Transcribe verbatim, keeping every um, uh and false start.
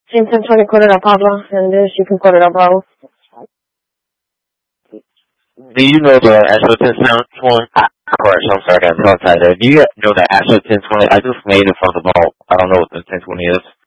Same ten twenty, quarter up, Pablo, and this you can quarter up, Bravo. Do you know the Astro ten twenty? Ah, Crush, I'm sorry, I got tongue tied there. Do you know the Astro ten twenty? I just made it from the vault. I don't know what the ten twenty is.